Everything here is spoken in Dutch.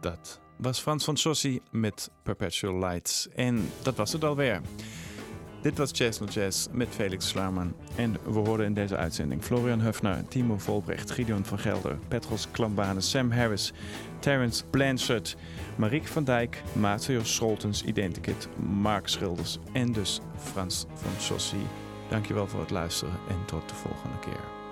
Dat was Frans van Sossi met Perpetual Lights. En dat was het alweer. Dit was Jazz No Jazz met Felix Slaarman. En we hoorden in deze uitzending Florian Höfner, Timo Volbrecht, Gideon van Gelder, Petros Klambane, Sam Harris, Terence Blanchard, Marieke van Dijk, Matthias Scholtens, Identikit, Mark Schilders en dus Frans van Sossi. Dankjewel voor het luisteren en tot de volgende keer.